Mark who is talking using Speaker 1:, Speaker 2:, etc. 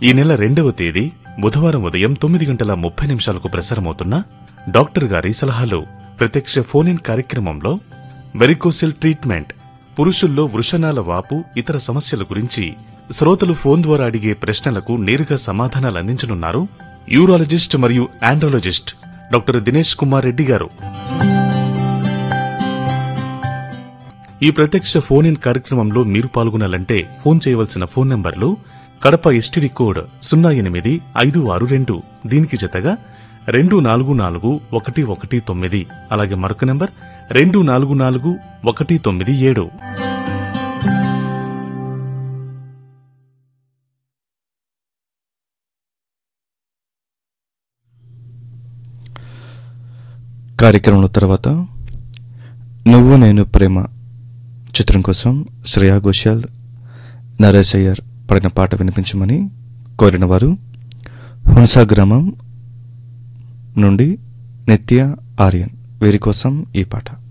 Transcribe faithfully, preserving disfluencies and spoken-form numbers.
Speaker 1: ఈ నెల రెండవ తేదీ బుధవారం ఉదయం తొమ్మిది గంటల ముప్పై నిమిషాలకు ప్రసారమవుతున్న డాక్టర్ గారి సలహాలు ప్రత్యక్ష ఫోన్ ఇన్ కార్యక్రమంలో వెరికోసిల్ ట్రీట్మెంట్, పురుషుల్లో వృషణాల వాపు, ఇతర సమస్యల గురించి శ్రోతలు ఫోన్ ద్వారా అడిగే ప్రశ్నలకు నేరుగా సమాధానాలు అందించనున్నారు యూరాలజిస్ట్ మరియు ఆండ్రాలజిస్ట్ డాక్టర్ దినేష్ కుమార్ రెడ్డి గారు. ఈ ప్రత్యక్ష ఫోన్ ఇన్ కార్యక్రమంలో మీరు పాల్గొనాలంటే ఫోన్ చేయవలసిన ఫోన్ నంబర్లు కడప ఎస్టీడీ కోడ్ సున్నా ఎనిమిది ఐదు ఆరు రెండు, దీనికి జతగా రెండు నాలుగు నాలుగు ఒకటి ఒకటి తొమ్మిది, అలాగే మరొక నంబర్ రెండు నాలుగు నాలుగు ఒకటి తొమ్మిది ఏడు.
Speaker 2: కార్యక్రమంలో తర్వాత నువ్వు నేను ప్రేమ చిత్రం కోసం శ్రేయా ఘోషాల్, నరేష్ అయ్యర్ పడిన పాట వినిపించమని కోరిన వారు హున్సా గ్రామం నుండి నిత్య ఆర్యన్. వీరి కోసం ఈ పాట.